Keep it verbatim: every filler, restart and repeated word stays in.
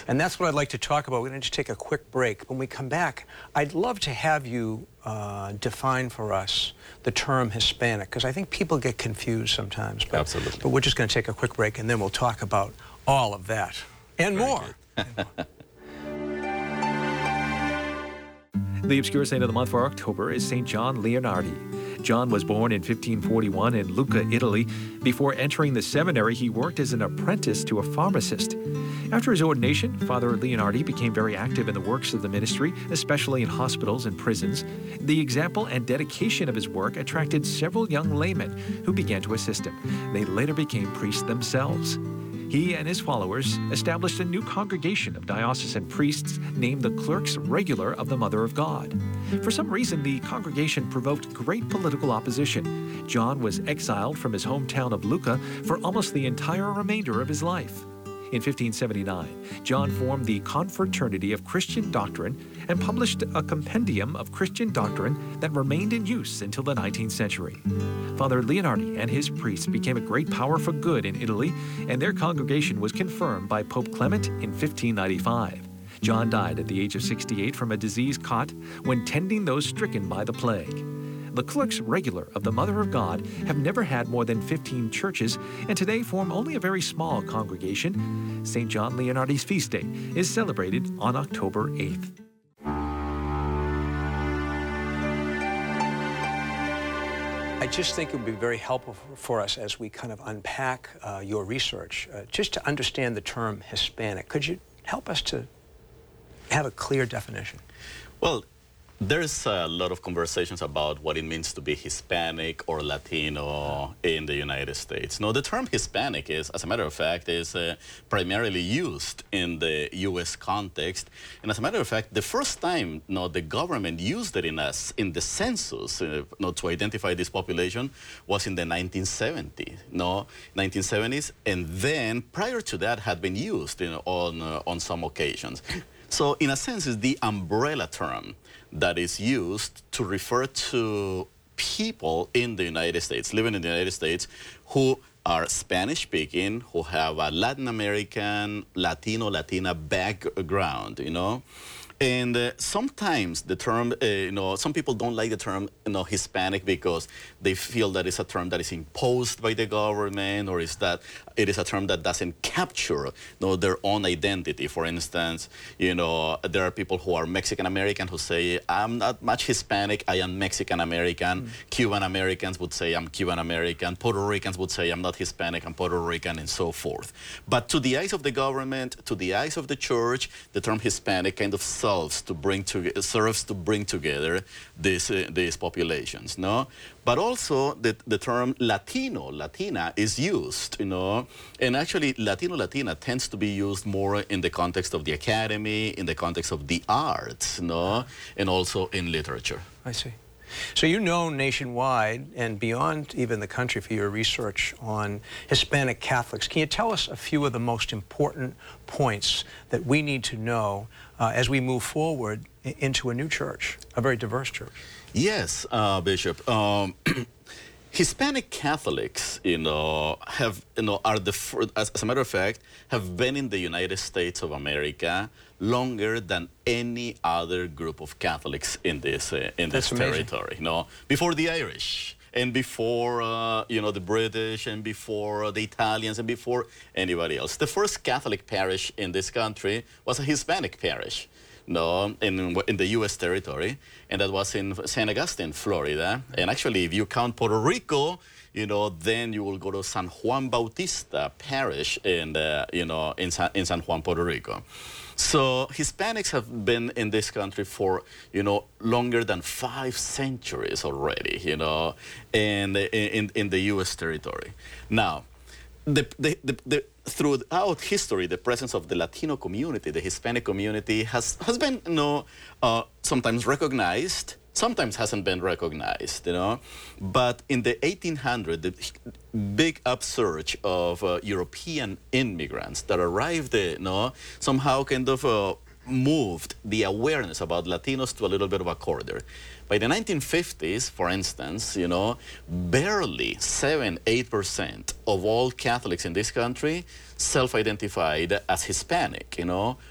And that's what I'd like to talk about. We're going to just take a quick break. When we come back, I'd love to have you uh, define for us the term Hispanic, because I think people get confused sometimes. But, Absolutely. But we're just going to take a quick break, and then we'll talk about all of that and Very more. good. And more. The obscure saint of the month for October is Saint John Leonardi. John was born in fifteen forty-one in Lucca, Italy. Before entering the seminary, he worked as an apprentice to a pharmacist. After his ordination, Father Leonardi became very active in the works of the ministry, especially in hospitals and prisons. The example and dedication of his work attracted several young laymen who began to assist him. They later became priests themselves. He and his followers established a new congregation of diocesan priests named the Clerks Regular of the Mother of God. For some reason, the congregation provoked great political opposition. John was exiled from his hometown of Lucca for almost the entire remainder of his life. In fifteen seventy-nine, John formed the Confraternity of Christian Doctrine and published a compendium of Christian doctrine that remained in use until the nineteenth century. Father Leonardi and his priests became a great power for good in Italy, and their congregation was confirmed by Pope Clement in fifteen ninety-five. John died at the age of sixty-eight from a disease caught when tending those stricken by the plague. The Clerks Regular of the Mother of God have never had more than fifteen churches and today form only a very small congregation. Saint John Leonardi's feast day is celebrated on October eighth. I just think it would be very helpful for us as we kind of unpack uh, your research, uh, just to understand the term Hispanic. Could you help us to have a clear definition? Well, there's a lot of conversations about what it means to be Hispanic or Latino in the United States. No, the term Hispanic is, as a matter of fact, is uh, primarily used in the U S context. And as a matter of fact, the first time no, the government used it in us in the census uh, no, to identify this population was in the nineteen seventies, no, nineteen seventies, and then prior to that had been used you know, on uh, on some occasions. So in a sense, it's the umbrella term that is used to refer to people in the United States, living in the United States, who are Spanish-speaking, who have a Latin American, Latino, Latina background, you know. And uh, sometimes the term, uh, you know, some people don't like the term, you know, Hispanic because they feel that it's a term that is imposed by the government, or is that it is a term that doesn't capture, you know, their own identity. For instance, you know, there are people who are Mexican American who say, I'm not much Hispanic, I am Mexican American. Mm. Cuban Americans would say, I'm Cuban American. Puerto Ricans would say, I'm not Hispanic, I'm Puerto Rican, and so forth. But to the eyes of the government, to the eyes of the church, the term Hispanic kind of to bring to, serves to bring together these, uh, these populations, no? But also the, the term Latino, Latina is used, you know, and actually Latino, Latina tends to be used more in the context of the academy, in the context of the arts, no? And also in literature. I see. So you know nationwide and beyond even the country for your research on Hispanic Catholics. Can you tell us a few of the most important points that we need to know uh, as we move forward into a new church, a very diverse church? Yes, uh, Bishop. Um, Hispanic Catholics, you know, have, you know, are the, as, as a matter of fact, have been in the United States of America longer than any other group of Catholics in this, uh, in this territory, you know, before the Irish, and before, uh, you know, the British, and before the Italians, and before anybody else. The first Catholic parish in this country was a Hispanic parish. No, in, in the U S territory, and that was in Saint Augustine, Florida. And actually, if you count Puerto Rico, you know, then you will go to San Juan Bautista Parish in, uh, you know, in San, in San Juan, Puerto Rico. So Hispanics have been in this country for, you know, longer than five centuries already, you know, and in, in the U S territory. Now, the, the, the, the throughout history, the presence of the Latino community, the Hispanic community, has, has been, you know, uh, sometimes recognized, sometimes hasn't been recognized, you know. But in the eighteen hundreds, the big upsurge of uh, European immigrants that arrived, uh, you know, somehow kind of uh, moved the awareness about Latinos to a little bit of a corridor. By the nineteen fifties, for instance, you know, barely seven, eight percent of all Catholics in this country self-identified as Hispanic, you know,